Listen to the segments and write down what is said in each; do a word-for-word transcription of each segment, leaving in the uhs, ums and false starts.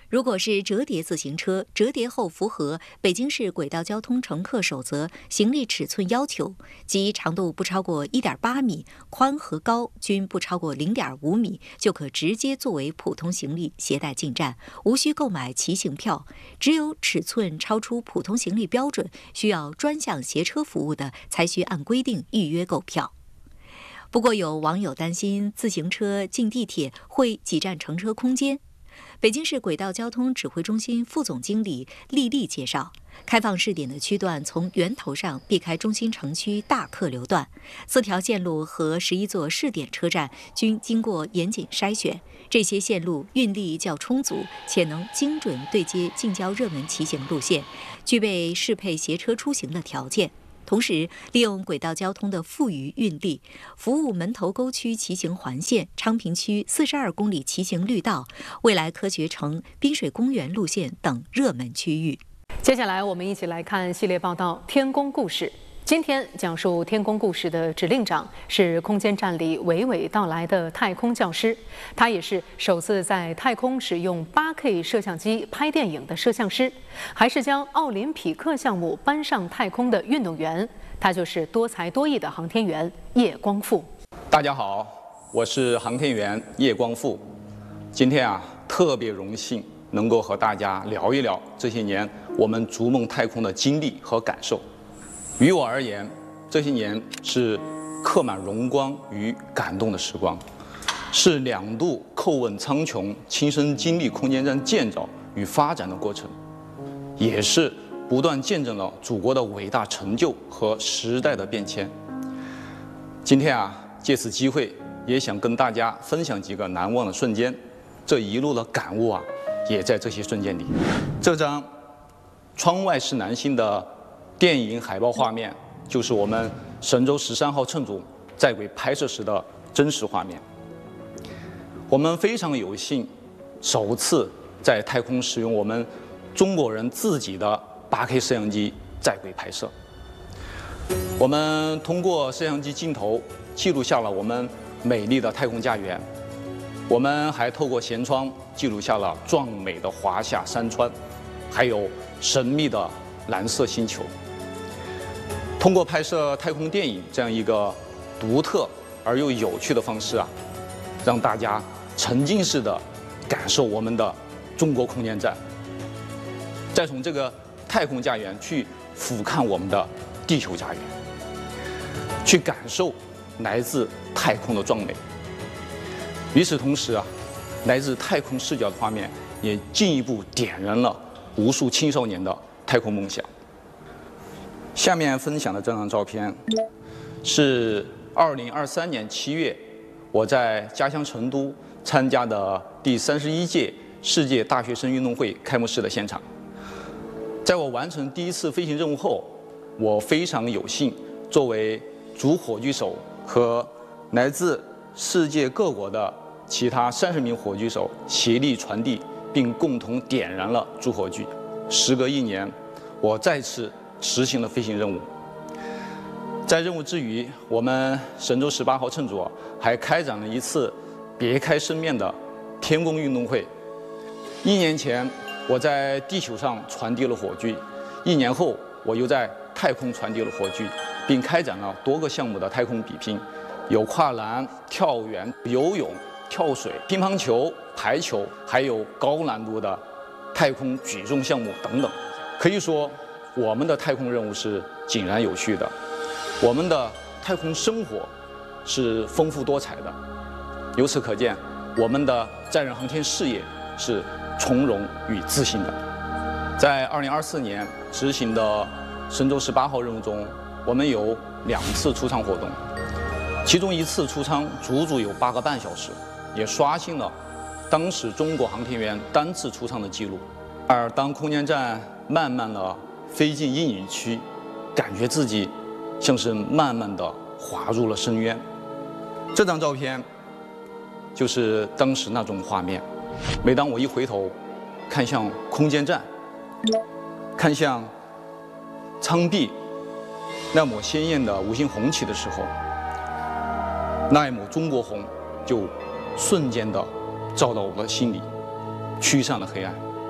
如果是折叠自行车，折叠后符合北京市轨道交通乘客守则行李尺寸要求，即长度不超过 一点八米，宽和高均不超过 零点五米，就可直接作为普通行李携带进站，无需购买骑行票。只有尺寸超出普通行李标准，需要专项携车服务的，才需按规定预约购票。不过，有网友担心自行车进地铁会挤占乘车空间。北京市轨道交通指挥中心副总经理厉丽介绍，开放试点的区段从源头上避开中心城区大客流段，四条线路和十一座试点车站均经过严谨筛选，这些线路运力较充足，且能精准对接近郊热门骑行路线，具备适配携车出行的条件。同时，利用轨道交通的富余运力，服务门头沟区骑行环线、昌平区四十二公里骑行绿道、未来科学城、滨水公园路线等热门区域。 接下来，我们一起来看系列报道《天宫故事》。今天讲述天宫故事的指令长是空间站里娓娓道来的太空教师，他也是首次在太空使用 八 K 摄像机拍电影的摄像师，还是将奥林匹克项目搬上太空的运动员。他就是多才多艺的航天员叶光富。 大家好，我是航天员叶光富。今天啊，特别荣幸能够和大家聊一聊这些年我们逐梦太空的经历和感受。于我而言，这些年是刻满荣光与感动的时光，是两度叩问苍穹、亲身经历空间站建造与发展的过程，也是不断见证了祖国的伟大成就和时代的变迁。今天啊，借此机会，也想跟大家分享几个难忘的瞬间，这一路的感悟啊，也在这些瞬间里。这张窗外是南星的电影海报画面，就是我们神舟十三号乘组在轨拍摄时的真实画面。我们非常有幸，首次在太空使用我们中国人自己的 八 K 摄像机在轨拍摄。我们通过摄像机镜头记录下了我们美丽的太空家园，我们还透过舷窗记录下了壮美的华夏山川，还有神秘的蓝色星球。通过拍摄太空电影这样一个独特而又有趣的方式啊，让大家沉浸式的感受我们的中国空间站，再从这个太空家园去俯瞰我们的地球家园，去感受来自太空的壮美。与此同时啊，来自太空视角的画面也进一步点燃了无数青少年的太空梦想。下面分享的这张照片，是二零二三年七月，我在家乡成都参加的第三十一届世界大学生运动会开幕式的现场。在我完成第一次飞行任务后，我非常有幸作为主火炬手和来自世界各国的其他三十名火炬手协力传递，并共同点燃了主火炬。时隔一年，我再次实行了飞行任务。在任务之余，我们神舟十八号乘组还开展了一次别开生面的天宫运动会。一年前，我在地球上传递了火炬；一年后，我又在太空传递了火炬，并开展了多个项目的太空比拼，有跨栏、跳远、游泳、跳水、乒乓球、排球，还有高难度的太空举重项目等等。可以说，我们的太空任务是井然有序的，我们的太空生活是丰富多彩的。由此可见，我们的载人航天事业是从容与自信的。在二零二四年执行的神舟十八号任务中，我们有两次出舱活动，其中一次出舱足足有八个半小时，也刷新了当时中国航天员单次出舱的记录。而当空间站慢慢的飞进阴影区，感觉自己像是慢慢的滑入了深渊。这张照片就是当时那种画面。每当我一回头看向空间站，看向舱壁那抹鲜艳的五星红旗的时候，那一抹中国红就瞬间的照到我的心里，驱散了黑暗。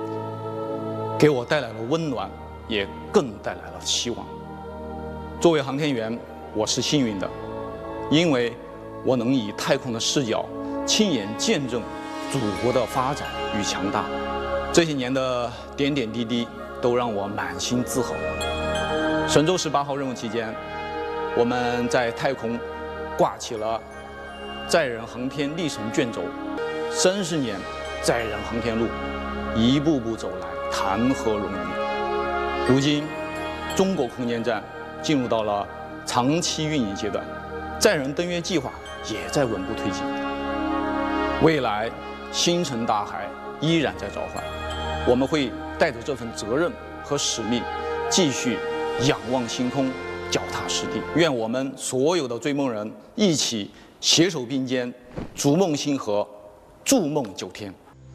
给我带来了温暖，也更带来了希望。作为航天员，我是幸运的，因为我能以太空的视角亲眼见证祖国的发展与强大。这些年的点点滴滴都让我满心自豪。神舟十八号任务期间，我们在太空挂起了载人航天历程卷轴，三十年载人航天路，一步步走来，谈何容易？如今，中国空间站进入到了长期运营阶段，载人登月计划也在稳步推进。未来，星辰大海依然在召唤，我们会带着这份责任和使命，继续仰望星空，脚踏实地。愿我们所有的追梦人一起携手并肩，逐梦星河，筑梦九天。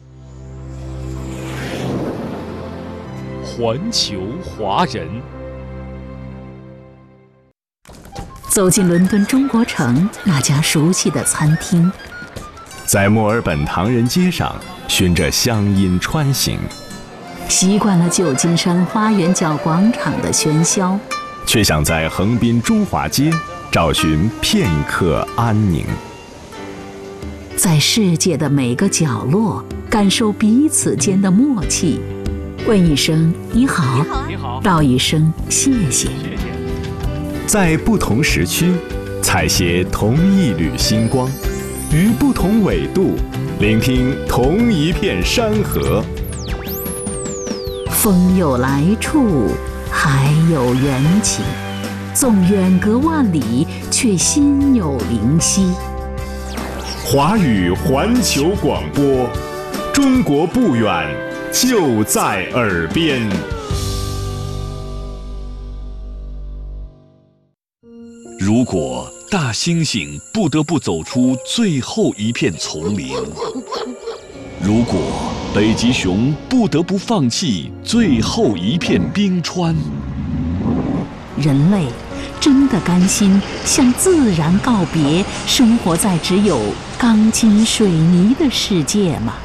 环球华人。 走进伦敦中国城那家熟悉的餐厅， 在墨尔本唐人街上循着乡音穿行， 习惯了旧金山花园角广场的喧嚣， 却想在横滨中华街找寻片刻安宁。 在世界的每个角落感受彼此间的默契，问一声你好， 你好， 道一声谢谢。 谢谢。 在不同时区采撷同一缕星光，于不同纬度聆听同一片山河。 风有来处，海有缘起，纵远隔万里，却心有灵犀。 华语环球广播，中国不远，就在耳边。 如果大猩猩不得不走出最后一片丛林，如果北极熊不得不放弃最后一片冰川， 人类真的甘心向自然告别，生活在只有钢筋水泥的世界吗？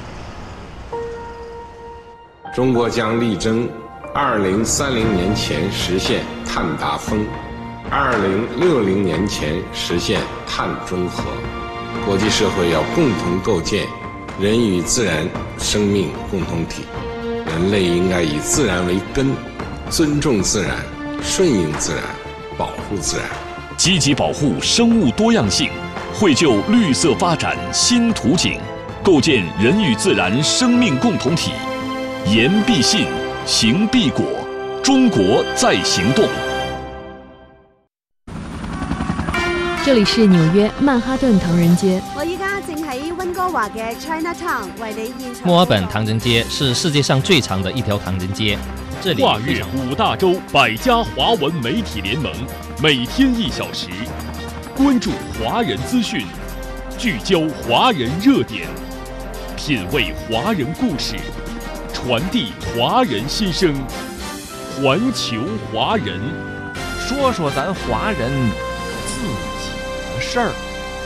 中国将力争二零三零年前实现碳达峰，二零六零年前实现碳中和。国际社会要共同构建人与自然生命共同体，人类应该以自然为根，尊重自然，顺应自然，保护自然， 积极保护生物多样性，绘就绿色发展新图景，构建人与自然生命共同体。言必信，行必果，中国在行动。 这里是纽约曼哈顿唐人街。 我依家正喺温哥华嘅 Chinatown 为你现场。 墨尔本唐人街是世界上最长的一条唐人街，这里跨越五大洲百家华文媒体联盟，每天一小时，关注华人资讯，聚焦华人热点，品味华人故事，传递华人心声。环球华人， 说说咱华人自己的事儿。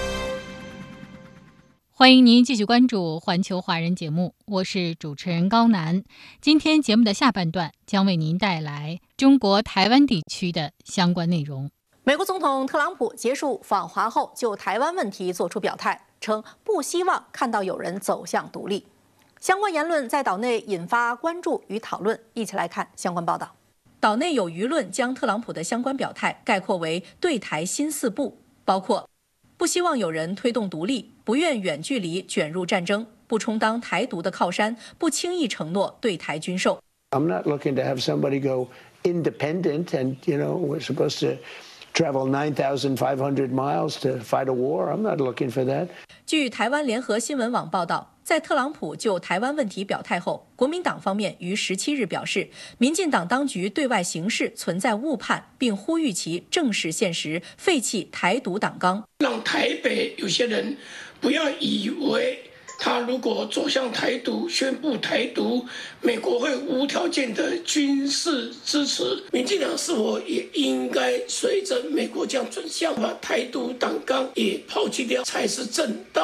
欢迎您继续关注环球华人节目，我是主持人高楠。今天节目的下半段将为您带来中国台湾地区的相关内容。 美国总统特朗普结束访华后，就台湾问题作出表态，称不希望看到有人走向独立。相关言论在岛内引发关注与讨论，一起来看相关报道。岛内有舆论将特朗普的相关表态概括为对台新四不，包括不希望有人推动独立，不愿远距离卷入战争，不充当台独的靠山，不轻易承诺对台军售。 I'm not looking to have somebody go independent and, you know, we're supposed to travel nine thousand five hundred miles to fight a war. I'm not looking for that. 据台湾联合新闻网报道，在特朗普就台湾问题表态后，国民党方面于十七日表示，民进党当局对外行事存在误判，并呼吁其正视现实，废弃台独党纲， 让台北有些人不要以为他如果走向台独，宣布台独，美国会无条件的军事支持。民进党是否也应该随着美国这样转向，把台独党纲也抛弃掉，才是正道。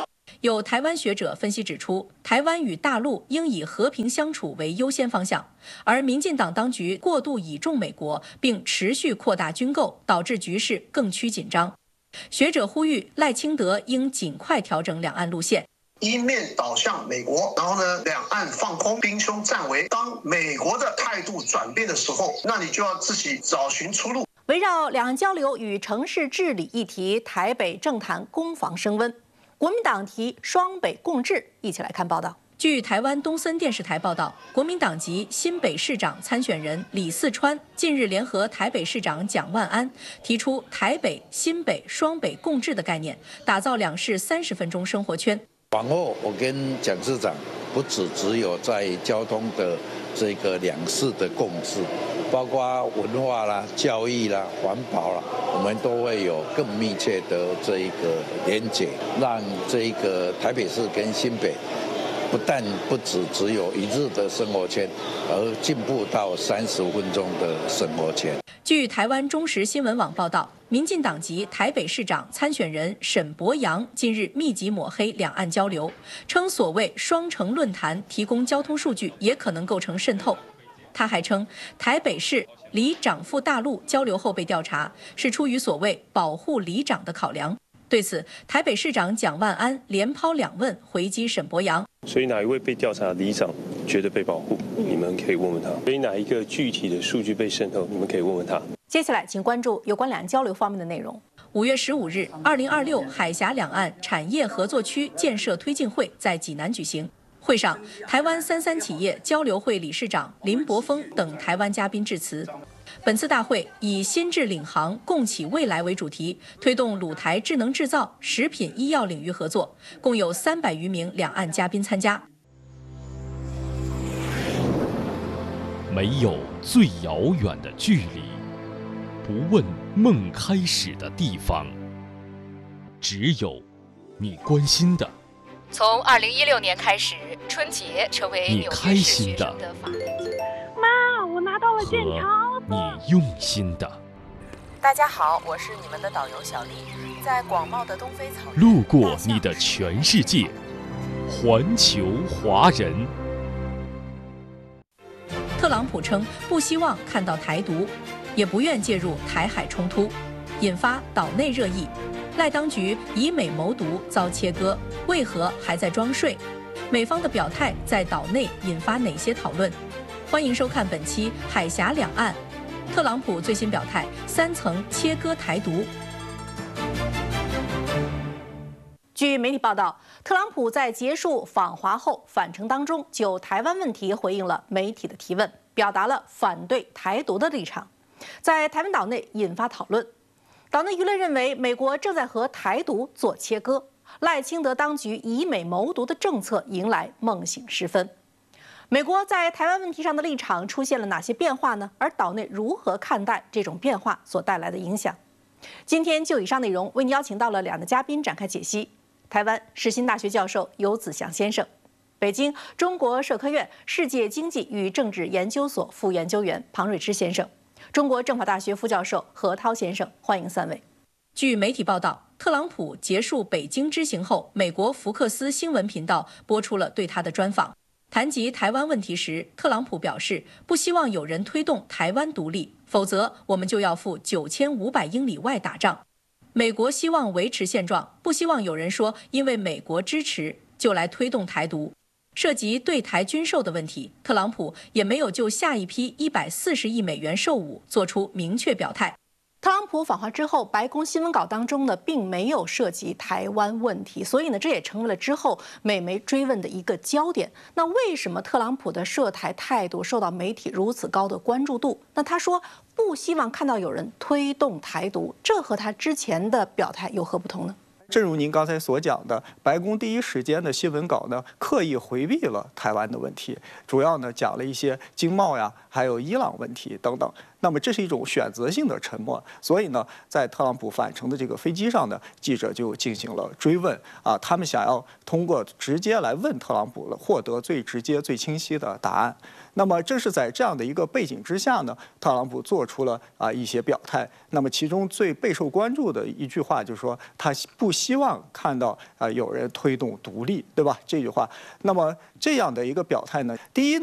有台湾学者分析指出，台湾与大陆应以和平相处为优先方向，而民进党当局过度倚重美国，并持续扩大军购，导致局势更趋紧张。学者呼吁赖清德应尽快调整两岸路线。 一面倒向美国，然后呢，两岸放空，兵凶战危。当美国的态度转变的时候，那你就要自己找寻出路。 围绕两岸交流与城市治理议题，台北政坛攻防升温。国民党提双北共治，一起来看报道。据台湾东森电视台报道，国民党籍新北市长参选人李四川近日联合台北市长蒋万安，提出台北、新北双北共治的概念，打造两市三十分钟生活圈。 往后，我跟蒋市长不只只有在交通的这个两市的共治，包括文化啦、教育啦、环保啦，我们都会有更密切的这一个连结，让这一个台北市跟新北不但不只只有一日的生活圈，而进步到三十分钟的生活圈。 据台湾中时新闻网报道，民进党籍台北市长参选人沈伯洋近日密集抹黑两岸交流，称所谓双城论坛提供交通数据也可能构成渗透。他还称，台北市里长赴大陆交流后被调查，是出于所谓保护里长的考量。对此，台北市长蒋万安连抛两问回击沈伯洋。 所以哪一位被调查的里长觉得被保护？你们可以问问他。所以哪一个具体的数据被渗透？你们可以问问他。接下来，请关注有关两岸交流方面的内容。五月十五日，二零二六海峡两岸产业合作区建设推进会在济南举行。会上，台湾三三企业交流会理事长林柏峰等台湾嘉宾致辞。本次大会以新智领航，共启未来为主题，推动鲁台智能制造、食品医药领域合作，共有三百余名两岸嘉宾参加。 没有最遥远的距离，不问梦开始的地方，只有你关心的。 从二零一六年开始，春节成为你开心的。 妈，我拿到了健康。 你用心的。 大家好，我是你们的导游小丽，在广袤的东非草原， 路过你的全世界，环球华人。 特朗普称不希望看到台独，也不愿介入台海冲突，引发岛内热议。赖当局以美谋独遭切割，为何还在装睡？美方的表态在岛内引发哪些讨论？欢迎收看本期《海峡两岸》。特朗普最新表态，三层切割台独。据媒体报道，特朗普在结束访华后返程当中，就台湾问题回应了媒体的提问，表达了反对台独的立场，在台湾岛内引发讨论。岛内舆论认为，美国正在和台独做切割，赖清德当局以美谋独的政策迎来梦醒时分。美国在台湾问题上的立场出现了哪些变化呢？而岛内如何看待这种变化所带来的影响？今天就以上内容为您邀请到了两位嘉宾展开解析。台湾世新大学教授游子祥先生，北京中国社科院世界经济与政治研究所副研究员庞瑞之先生，中国政法大学副教授何涛先生，欢迎三位。据媒体报道，特朗普结束北京之行后，美国福克斯新闻频道播出了对他的专访。谈及台湾问题时，特朗普表示不希望有人推动台湾独立，否则我们就要赴九千五百英里外打仗。美国希望维持现状，不希望有人说因为美国支持就来推动台独。涉及对台军售的问题，特朗普也没有就下一批一百四十亿美元售武做出明确表态。特朗普访华之后，白宫新闻稿当中呢，并没有涉及台湾问题，所以呢，这也成为了之后美媒追问的一个焦点。那为什么特朗普的涉台态度受到媒体如此高的关注度？那他说不希望看到有人推动台独，这和他之前的表态有何不同呢？ 正如您刚才所讲的，白宫第一时间的新闻稿呢，刻意回避了台湾的问题，主要呢讲了一些经贸呀，还有伊朗问题等等。 那么这是一种选择性的沉默。所以呢，在特朗普返程的这个飞机上呢，记者就进行了追问啊，他们想要通过直接来问特朗普了，获得最直接、最清晰的答案。那么正是在这样的一个背景之下呢，特朗普做出了啊一些表态。那么其中最备受关注的一句话就是说，他不希望看到啊有人推动独立，对吧？这句话。那么这样的一个表态呢，第一呢。